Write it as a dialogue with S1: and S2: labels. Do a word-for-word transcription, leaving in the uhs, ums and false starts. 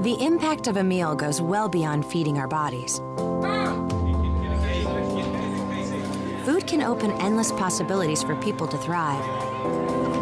S1: The impact of a meal goes well beyond feeding our bodies. Food can open endless possibilities for people to thrive.